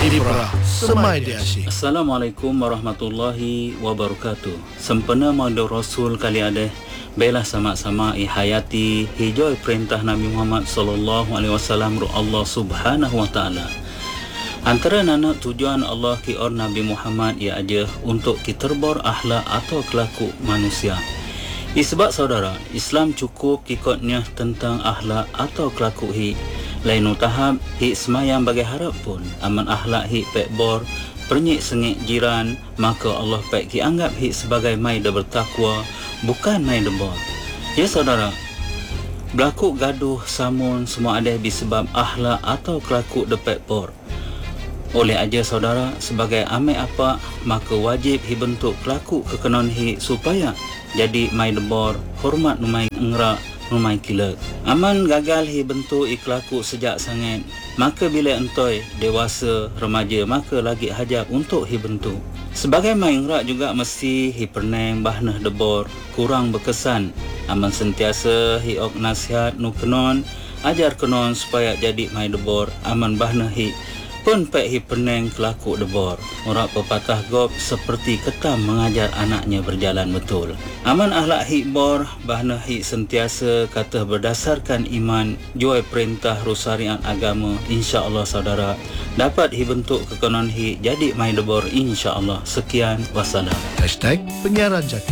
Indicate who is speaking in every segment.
Speaker 1: Kiprah Semai di Asyik.
Speaker 2: Assalamualaikum warahmatullahi wabarakatuh. Sempena Maulid Rasul kali ada belah sama-sama hayati hijau perintah Nabi Muhammad sallallahu alaihi wasallam ru Allah Subhanahu wa taala. Antara nana tujuan Allah ki or Nabi Muhammad ia aja untuk kiterbor akhlak atau kelaku manusia. Sebab saudara, Islam cukup kikotnya tentang akhlak atau kelaku hi. Lain tahap hi semayang bagi harap pun aman akhlak hi pek bor pernyik sengit jiran, maka Allah pek ki anggap hi sebagai mai de bertakwa, bukan mai de bor. Ya saudara, berlaku gaduh samun semua ada disebab akhlak atau kelaku de pek bor. Oleh aja saudara, sebagai amai apa, maka wajib hi bentuk kelaku kekenon hi supaya jadi mai de bor, hormat numai engra numai kilek. Aman gagal hi bentuk iklaku sejak sangat, maka bila entoi dewasa remaja maka lagi hajab untuk hi bentuk. Sebagai main rak juga mesti hi perneng bahnah debor kurang berkesan. Aman sentiasa hi ok nasihat nu kenon ajar kenon supaya jadi mai debor. Aman bahnah hi pun pek hi perneng kelaku debor. Orang pepatah gop seperti ketam mengajar anaknya berjalan betul. Aman akhlak hi bor bahna hi sentiasa kata berdasarkan iman juai perintah rusarian agama, insya-Allah saudara dapat hi bentuk kekonon hi jadi mai debor insya-Allah. Sekian, wassalam.
Speaker 1: #penyiaran Jaki.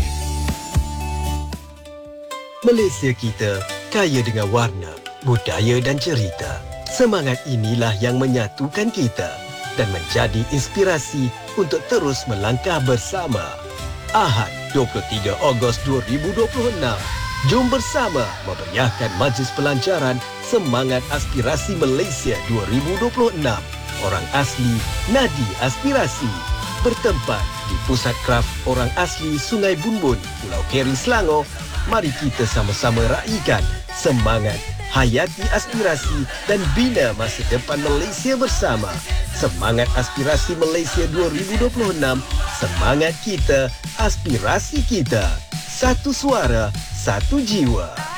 Speaker 3: Malaysia kita kaya dengan warna, budaya dan cerita. Semangat inilah yang menyatukan kita dan menjadi inspirasi untuk terus melangkah bersama. Ahad 23 Ogos 2026. Jom bersama memeriahkan Majlis Pelancaran Semangat Aspirasi Malaysia 2026. Orang Asli Nadi Aspirasi. Bertempat di Pusat Kraf Orang Asli Sungai Bunbun, Pulau Keri, Selangor. Mari kita sama-sama raikan semangat, hayati aspirasi dan bina masa depan Malaysia bersama. Semangat Aspirasi Malaysia 2026. Semangat kita, aspirasi kita. Satu suara, satu jiwa.